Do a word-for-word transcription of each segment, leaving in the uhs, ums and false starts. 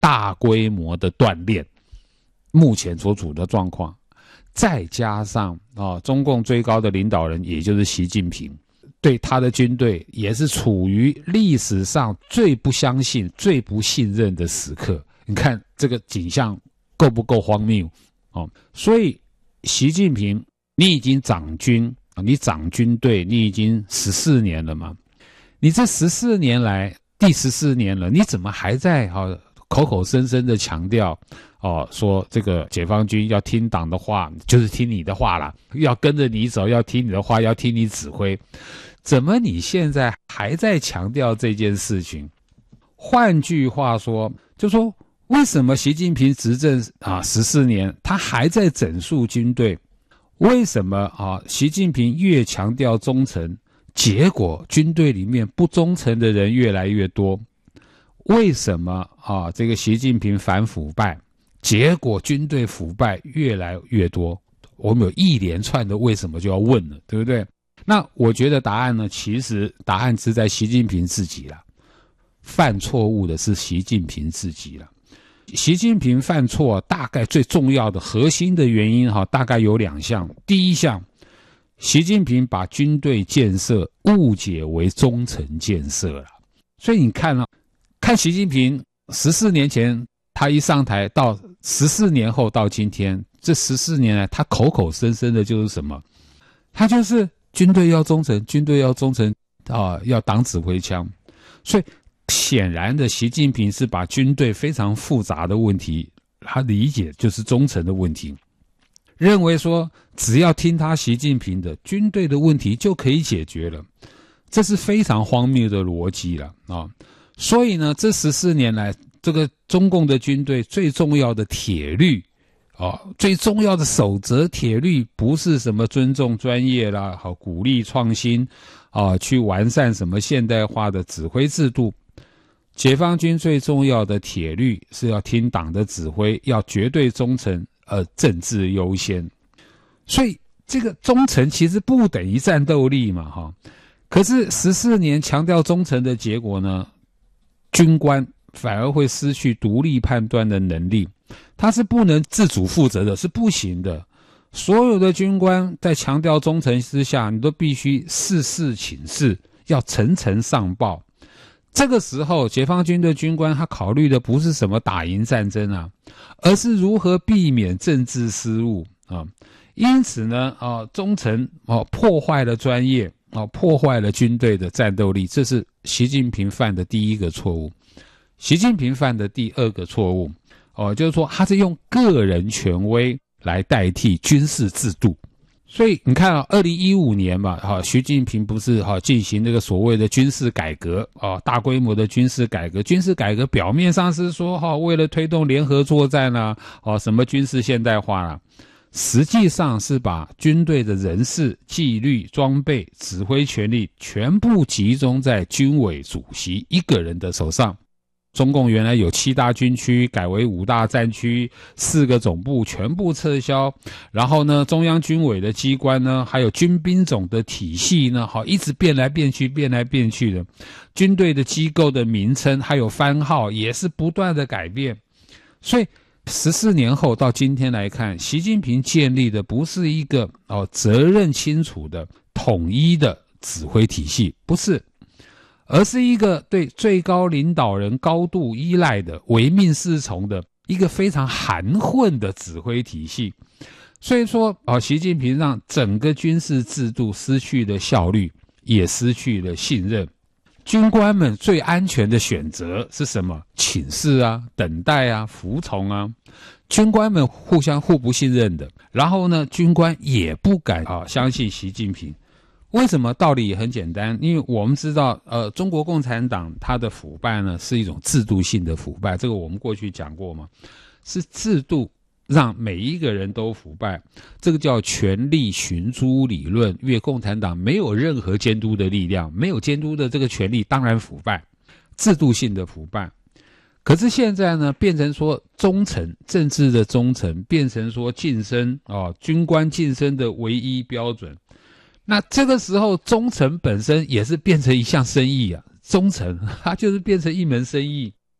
大规模的锻炼，目前所处的状况，再加上啊，中共最高的领导人也就是习近平，对他的军队也是处于历史上最不相信、最不信任的时刻。你看这个景象够不够荒谬？哦，所以习近平，你已经掌军，你掌军队，你已经十四年了嘛？你这十四年来，第十四年了，你怎么还在啊口口声声的强调哦，说这个解放军要听党的话，就是听你的话啦，要跟着你走，要听你的话，要听你指挥？怎么你现在还在强调这件事情？换句话说，就说为什么习近平执政啊十四年，他还在整肃军队？为什么啊习近平越强调忠诚，结果军队里面不忠诚的人越来越多？为什么啊这个习近平反腐败，结果军队腐败越来越多？我们有一连串的为什么就要问了，对不对？那我觉得答案呢，其实答案是在习近平自己啦。犯错误的是习近平自己啦。习近平犯错大概最重要的核心的原因哈，大概有两项。第一项，习近平把军队建设误解为忠诚建设了。所以你看啊，看习近平十四年前他一上台到十四年后到今天，这十四年来他口口声声的就是什么？他就是军队要忠诚，军队要忠诚啊，要党指挥枪。所以显然的，习近平是把军队非常复杂的问题，他理解就是忠诚的问题，认为说只要听他习近平的，军队的问题就可以解决了，这是非常荒谬的逻辑了啊！所以呢，这十四年来，这个中共的军队最重要的铁律啊，最重要的守则铁律，不是什么尊重专业啦，好鼓励创新啊，去完善什么现代化的指挥制度。解放军最重要的铁律是要听党的指挥，要绝对忠诚，呃，政治优先。所以这个忠诚其实不等于战斗力嘛，哈。可是十四年强调忠诚的结果呢，军官反而会失去独立判断的能力，他是不能自主负责的，是不行的。所有的军官在强调忠诚之下，你都必须事事请示，要层层上报。这个时候，解放军的军官他考虑的不是什么打赢战争啊，而是如何避免政治失误啊。因此呢，啊，忠诚啊破坏了专业啊，破坏了军队的战斗力，这是习近平犯的第一个错误。习近平犯的第二个错误，哦，就是说他是用个人权威来代替军事制度。所以你看啊，二零一五年嘛，哈，习近平不是哈进行这个所谓的军事改革啊，大规模的军事改革。军事改革表面上是说哈，为了推动联合作战啊，哦，什么军事现代化啊，实际上是把军队的人事、纪律、装备、指挥权力全部集中在军委主席一个人的手上。中共原来有七大军区，改为五大战区，四个总部全部撤销。然后呢，中央军委的机关呢，还有军兵种的体系呢，好，一直变来变去，变来变去的。军队的机构的名称还有番号也是不断的改变。所以十四年后到今天来看，习近平建立的不是一个哦责任清楚的统一的指挥体系，不是。而是一个对最高领导人高度依赖的唯命是从的一个非常含混的指挥体系。所以说啊，习近平让整个军事制度失去了效率，也失去了信任。军官们最安全的选择是什么？请示啊，等待啊，服从啊。军官们互相互不信任的，然后呢，军官也不敢啊相信习近平。为什么？道理也很简单，因为我们知道，呃，中国共产党它的腐败呢是一种制度性的腐败，这个我们过去讲过嘛，是制度让每一个人都腐败，这个叫权力寻租理论。因为共产党没有任何监督的力量，没有监督的这个权力，当然腐败，制度性的腐败。可是现在呢，变成说忠诚，政治的忠诚，变成说晋升啊，军官晋升的唯一标准。那这个时候，忠诚本身也是变成一项生意啊！忠诚它就是变成一门生意。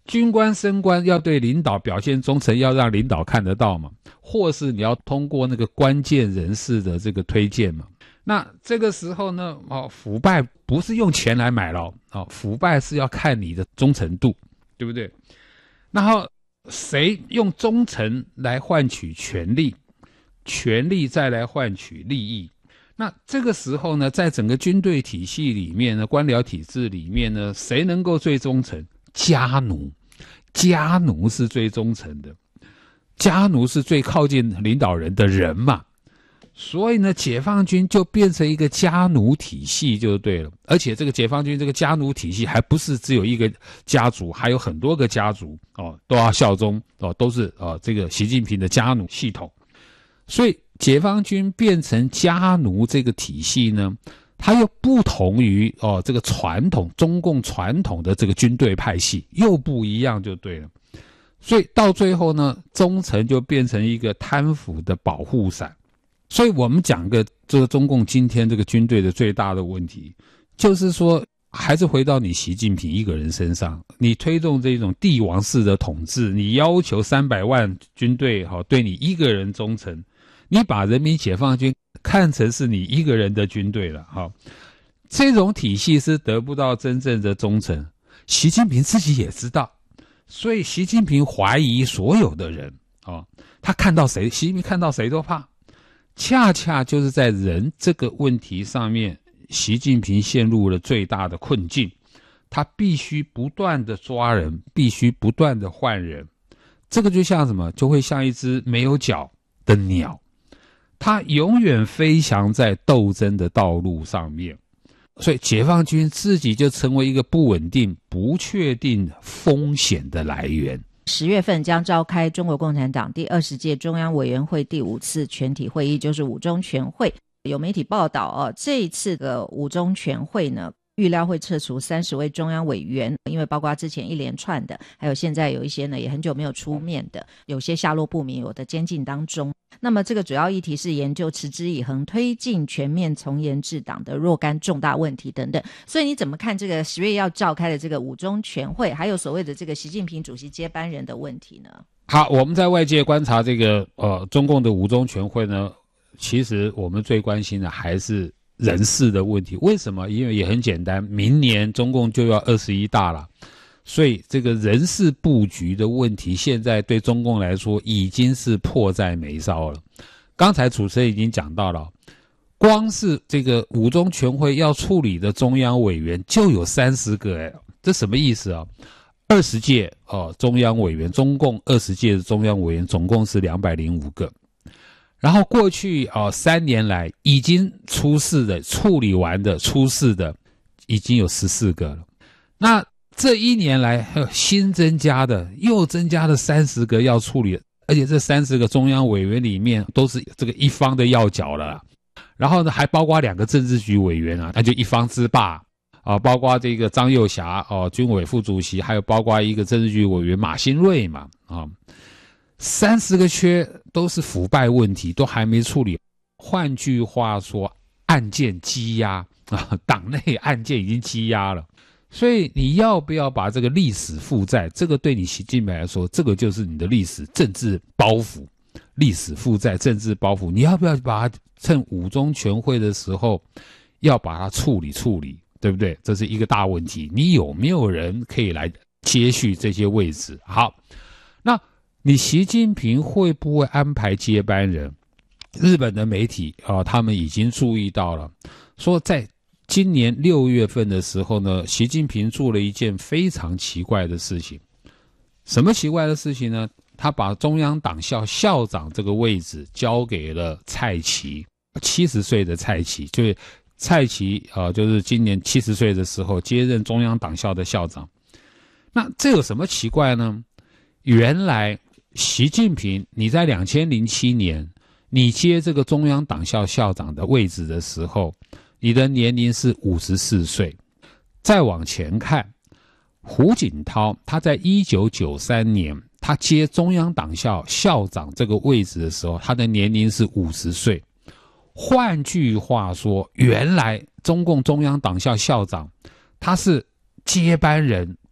军官升官要对领导表现忠诚，要让领导看得到嘛，或是你要通过那个关键人士的这个推荐嘛。那这个时候呢，哦，腐败不是用钱来买了，哦，腐败是要看你的忠诚度，对不对？然后谁用忠诚来换取权力，权力再来换取利益。那这个时候呢，在整个军队体系里面呢，官僚体制里面呢，谁能够最忠诚？家奴，家奴是最忠诚的，家奴是最靠近领导人的人嘛。所以呢，解放军就变成一个家奴体系就对了。而且这个解放军这个家奴体系还不是只有一个家族，还有很多个家族哦，都要效忠哦，都是哦这个习近平的家奴系统。所以解放军变成家奴这个体系呢，它又不同于哦这个传统中共传统的这个军队派系，又不一样就对了。所以到最后呢，忠诚就变成一个贪腐的保护伞。所以我们讲个这个中共今天这个军队的最大的问题，就是说还是回到你习近平一个人身上，你推动这种帝王式的统治，你要求三百万军队好对你一个人忠诚，你把人民解放军看成是你一个人的军队了，好，这种体系是得不到真正的忠诚。习近平自己也知道，所以习近平怀疑所有的人，哦，他看到谁，习近平看到谁都怕。恰恰就是在人这个问题上面，习近平陷入了最大的困境。他必须不断的抓人，必须不断的换人。这个就像什么？就会像一只没有脚的鸟，它永远飞翔在斗争的道路上面。所以解放军自己就成为一个不稳定、不确定风险的来源。 十月份将召开中国共产党第二十届中央委员会第五次全体会议，就是五中全会。有媒体报道哦，这一次的五中全会呢，预料会撤除三十位中央委员，因为包括之前一连串的，还有现在有一些呢也很久没有出面的，有些下落不明，有的监禁当中。那么这个主要议题是研究持之以恒推进全面从严治党的若干重大问题等等。所以你怎么看这个十月要召开的这个五中全会，还有所谓的这个习近平主席接班人的问题呢？ 好，我们在外界观察这个呃中共的五中全会呢，其实我们最关心的还是人事的问题。为什么？因为也很简单，明年中共就要二十一大了，所以这个人事布局的问题，现在对中共来说已经是迫在眉梢了。刚才主持人已经讲到了，光是这个五中全会要处理的中央委员就有三十个，哎，这什么意思啊？二十届哦中央委员，中共二十届的中央委员总共是两百零五个。然后过去哦三年来已经出事的、处理完的、出事的已经有十四个了。那这一年来还有新增加的，又增加了三十个要处理，而且这三十个中央委员里面都是这个一方的要角了啦。然后呢，还包括两个政治局委员啊，那就一方之霸啊，包括这个张幼霞哦，军委副主席，还有包括一个政治局委员马兴瑞嘛啊。三十个缺都是腐败问题，都还没处理。换句话说，案件积压啊，党内案件已经积压了。所以你要不要把这个历史负债，这个对你习近平来说，这个就是你的历史政治包袱，历史负债政治包袱，你要不要把它趁五中全会的时候要把它处理处理，对不对？这是一个大问题。你有没有人可以来接续这些位置？好，那你习近平会不会安排接班人？日本的媒体啊，他们已经注意到了，说在今年六月份的时候呢，习近平做了一件非常奇怪的事情。什么奇怪的事情呢？他把中央党校校长这个位置交给了蔡奇，七十岁的蔡奇，就是蔡奇啊，就是今年七十岁的时候接任中央党校的校长。那这有什么奇怪呢？原来习近平你在二零零七年你接这个中央党校校长的位置的时候，你的年龄是五十四岁。再往前看，胡锦涛他在一九九三年他接中央党校校长这个位置的时候，他的年龄是五十岁。换句话说，原来中共中央党校校长他是接班人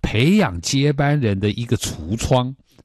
培养接班人的一个橱窗。